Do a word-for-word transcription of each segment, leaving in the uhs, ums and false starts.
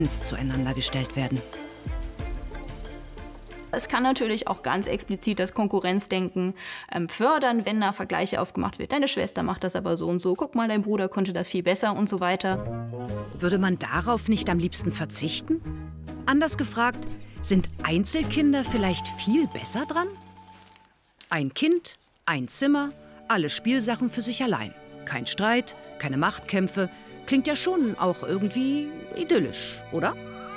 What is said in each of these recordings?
zueinander gestellt werden. Es kann natürlich auch ganz explizit das Konkurrenzdenken ähm, fördern, wenn da Vergleiche aufgemacht wird. Deine Schwester macht das aber so und so. Guck mal, dein Bruder konnte das viel besser und so weiter. Würde man darauf nicht am liebsten verzichten? Anders gefragt, sind Einzelkinder vielleicht viel besser dran? Ein Kind, ein Zimmer, alle Spielsachen für sich allein. Kein Streit, keine Machtkämpfe. Klingt ja schon auch irgendwie idyllisch, oder?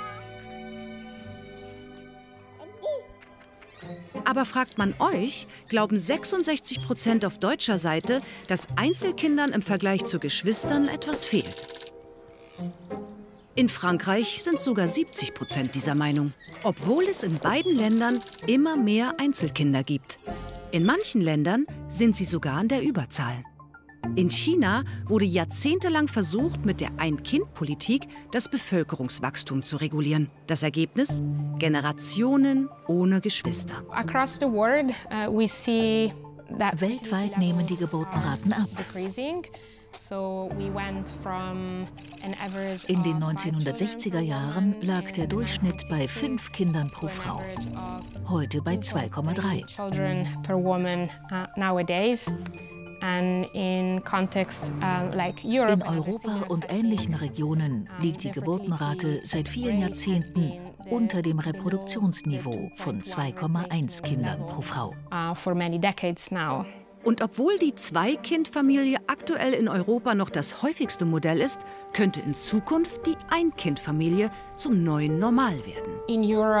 Aber fragt man euch, glauben sechsundsechzig Prozent auf deutscher Seite, dass Einzelkindern im Vergleich zu Geschwistern etwas fehlt. In Frankreich sind sogar siebzig Prozent dieser Meinung, obwohl es in beiden Ländern immer mehr Einzelkinder gibt. In manchen Ländern sind sie sogar an der Überzahl. In China wurde jahrzehntelang versucht, mit der Ein-Kind-Politik das Bevölkerungswachstum zu regulieren. Das Ergebnis? Generationen ohne Geschwister. Across the world, uh, we see that weltweit nehmen die Geburtenraten ab. In den neunzehnhundertsechziger Jahren lag der Durchschnitt bei fünf Kindern pro Frau. Heute bei zwei Komma drei. In Europa und ähnlichen Regionen liegt die Geburtenrate seit vielen Jahrzehnten unter dem Reproduktionsniveau von zwei Komma eins Kindern pro Frau. Und obwohl die Zwei-Kind-Familie aktuell in Europa noch das häufigste Modell ist, könnte in Zukunft die Ein-Kind-Familie zum neuen Normal werden. In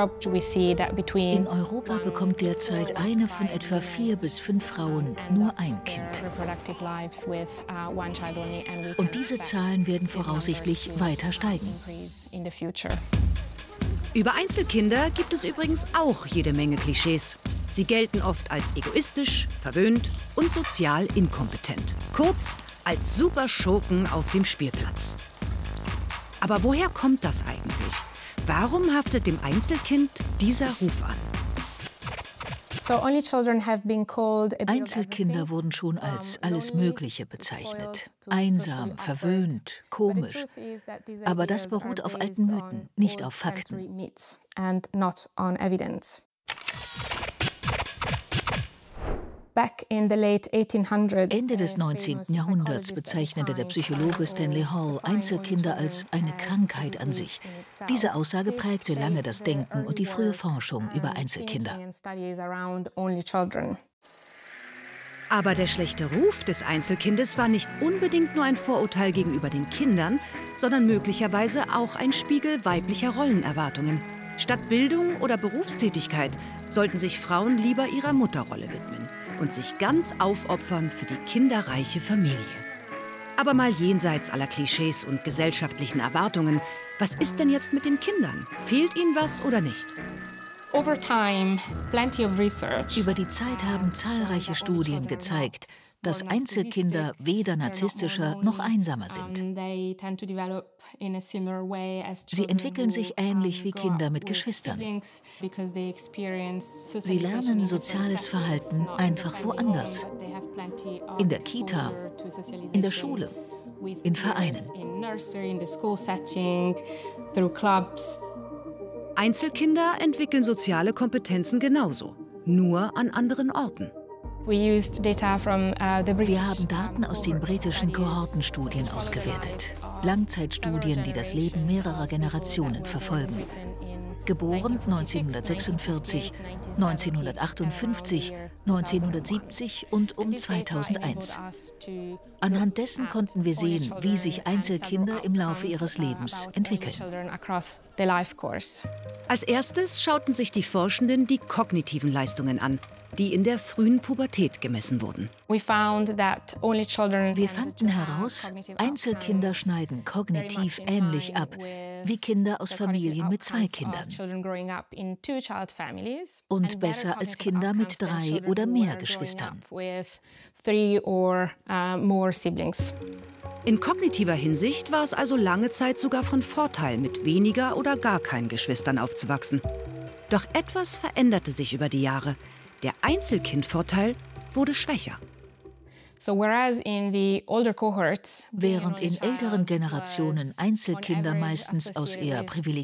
Europa bekommt derzeit eine von etwa vier bis fünf Frauen nur ein Kind. Und diese Zahlen werden voraussichtlich weiter steigen. Über Einzelkinder gibt es übrigens auch jede Menge Klischees. Sie gelten oft als egoistisch, verwöhnt und sozial inkompetent. Kurz, als Superschurken auf dem Spielplatz. Aber woher kommt das eigentlich? Warum haftet dem Einzelkind dieser Ruf an? Einzelkinder wurden schon als alles Mögliche bezeichnet. Einsam, verwöhnt, komisch. Aber das beruht auf alten Mythen, nicht auf Fakten. Ende des neunzehnten Jahrhunderts bezeichnete der Psychologe Stanley Hall Einzelkinder als eine Krankheit an sich. Diese Aussage prägte lange das Denken und die frühe Forschung über Einzelkinder. Aber der schlechte Ruf des Einzelkindes war nicht unbedingt nur ein Vorurteil gegenüber den Kindern, sondern möglicherweise auch ein Spiegel weiblicher Rollenerwartungen. Statt Bildung oder Berufstätigkeit sollten sich Frauen lieber ihrer Mutterrolle widmen und sich ganz aufopfern für die kinderreiche Familie. Aber mal jenseits aller Klischees und gesellschaftlichen Erwartungen, was ist denn jetzt mit den Kindern? Fehlt ihnen was oder nicht? Über die Zeit haben zahlreiche Studien gezeigt, dass Einzelkinder weder narzisstischer noch einsamer sind. Sie entwickeln sich ähnlich wie Kinder mit Geschwistern. Sie lernen soziales Verhalten einfach woanders. In der Kita, in der Schule, in Vereinen. Einzelkinder entwickeln soziale Kompetenzen genauso, nur an anderen Orten. Wir haben Daten aus den britischen Kohortenstudien ausgewertet. Langzeitstudien, die das Leben mehrerer Generationen verfolgen. Geboren neunzehnhundertsechsundvierzig, neunzehnhundertachtundfünfzig, neunzehnhundertsiebzig und um zweitausendeins. Anhand dessen konnten wir sehen, wie sich Einzelkinder im Laufe ihres Lebens entwickeln. Als erstes schauten sich die Forschenden die kognitiven Leistungen an, die in der frühen Pubertät gemessen wurden. Wir fanden heraus, Einzelkinder schneiden kognitiv ähnlich ab wie Kinder aus Familien mit zwei Kindern und besser als Kinder mit drei oder mehr Geschwistern. In kognitiver Hinsicht war es also lange Zeit sogar von Vorteil, mit weniger oder gar keinen Geschwistern aufzuwachsen. Doch etwas veränderte sich über die Jahre. Der Einzelkindvorteil wurde schwächer. Während in älteren Generationen Einzelkinder meistens aus eher privilegierten